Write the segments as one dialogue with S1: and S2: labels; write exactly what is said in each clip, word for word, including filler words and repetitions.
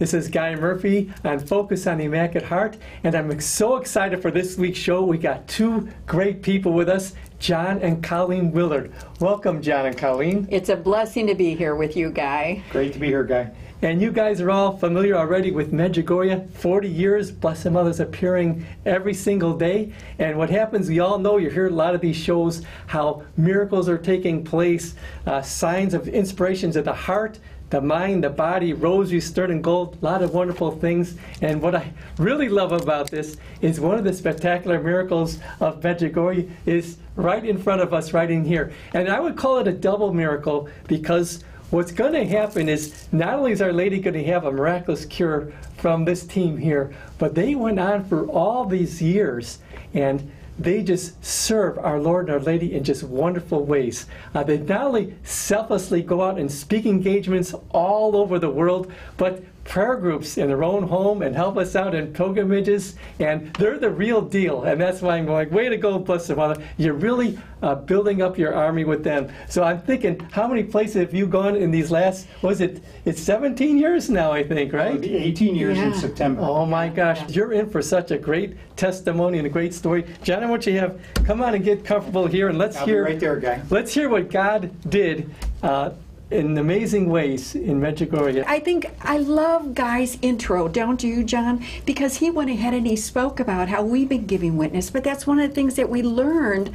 S1: This is Guy Murphy on Focus on the Immaculate Heart, and I'm so excited for this week's show. We got two great people with us, John and Colleen Willard. Welcome, John and Colleen.
S2: It's a blessing to be here with you, Guy.
S3: Great to be here, Guy.
S1: And you guys are all familiar already with Medjugorje. forty years, Blessed Mother's appearing every single day. And what happens, we all know, you hear a lot of these shows, how miracles are taking place, uh, signs of inspirations of the heart, the mind, the body, rosary, sterling gold, a lot of wonderful things. And what I really love about this is one of the spectacular miracles of Medjugorje is right in front of us, right in here. And I would call it a double miracle because what's going to happen is not only is Our Lady going to have a miraculous cure from this team here, but they went on for all these years and they just serve our Lord and Our Lady in just wonderful ways. Uh, they not only selflessly go out and speak engagements all over the world, but prayer groups in their own home and help us out in pilgrimages, and they're the real deal. And that's why I'm going, way to go, Blessed Mother. You're really uh, building up your army with them. So I'm thinking, how many places have you gone in these last, was it, it's seventeen years now, I think, right?
S3: It'll be eighteen years
S2: Yeah.
S3: in September.
S1: Oh my gosh, you're in for such a great testimony and a great story. John, I want you to have, come on and get comfortable here, and let's
S3: I'll
S1: hear,
S3: be right there, Guy.
S1: let's hear what God did uh, in amazing ways in Medjugorje.
S2: I think I love Guy's intro, don't you, John? Because he went ahead and he spoke about how we've been giving witness, but that's one of the things that we learned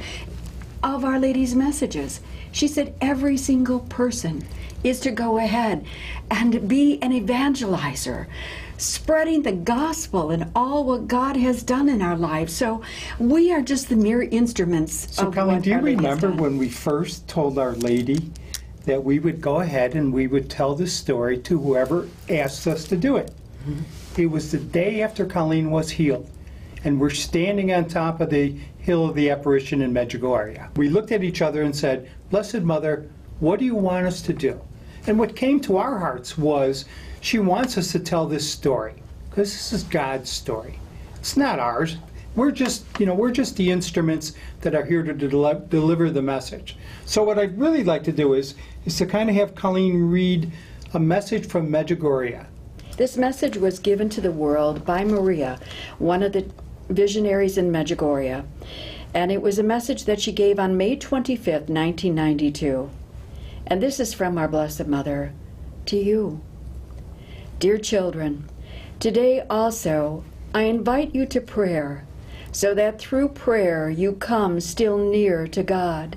S2: of Our Lady's messages. She said every single person is to go ahead and be an evangelizer, spreading the gospel and all what God has done in our lives. So we are just the mere instruments
S3: So,
S2: of
S3: Colleen,
S2: what
S3: do you
S2: Our Lady's
S3: remember
S2: done.
S3: when we first told Our Lady that we would go ahead and we would tell this story to whoever asked us to do it? Mm-hmm. It was the day after Colleen was healed, and we're standing on top of the hill of the apparition in Medjugorje. We looked at each other and said, Blessed Mother, what do you want us to do? And what came to our hearts was, she wants us to tell this story, because this is God's story. It's not ours. We're just, you know, we're just the instruments that are here to del deliver the message. So what I'd really like to do is, is to kind of have Colleen read a message from Medjugorje.
S2: This message was given to the world by Maria, one of the visionaries in Medjugorje, and it was a message that she gave on May twenty-fifth, nineteen ninety-two. And this is from our Blessed Mother to you. Dear children, today also I invite you to prayer, so that through prayer you come still near to God.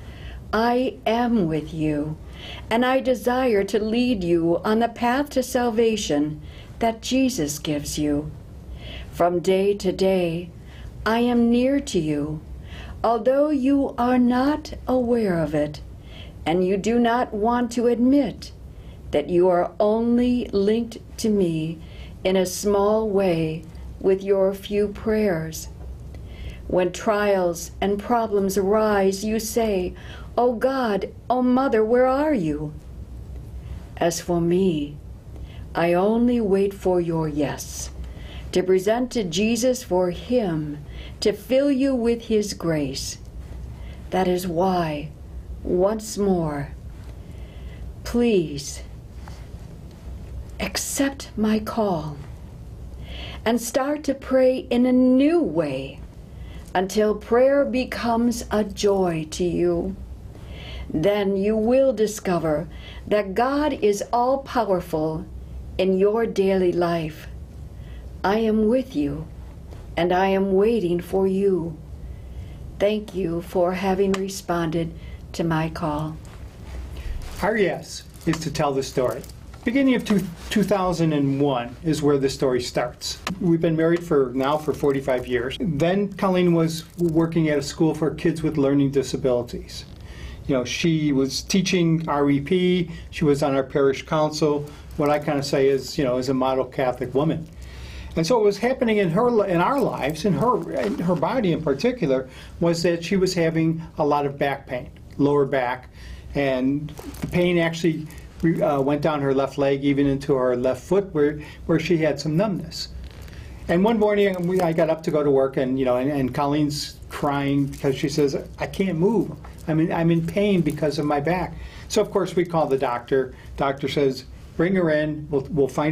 S2: I am with you, and I desire to lead you on the path to salvation that Jesus gives you. From day to day, I am near to you, although you are not aware of it, and you do not want to admit that you are only linked to me in a small way with your few prayers. When trials and problems arise, you say, "Oh God, oh Mother, where are you?" As for me, I only wait for your yes, to present to Jesus for Him to fill you with His grace. That is why, once more, please accept my call and start to pray in a new way until prayer becomes a joy to you. Then you will discover that God is all-powerful in your daily life. I am with you, and I am waiting for you. Thank you for having responded to my call.
S3: Our yes is to tell the story. Beginning of two, 2001 is where the story starts. We've been married for now for forty-five years. Then Colleen was working at a school for kids with learning disabilities. You know, she was teaching R E P, she was on our parish council, what I kind of say is, you know, is a model Catholic woman. And so what was happening in her, in our lives, in her, in her body in particular, was that she was having a lot of back pain, lower back, and the pain actually uh, went down her left leg, even into her left foot, where where she had some numbness. And one morning, we, I got up to go to work, and you know, and, and Colleen's crying because she says, "I can't move. I'm in, I'm in pain because of my back." So of course we call the doctor. Doctor says, "Bring her in. We'll we'll find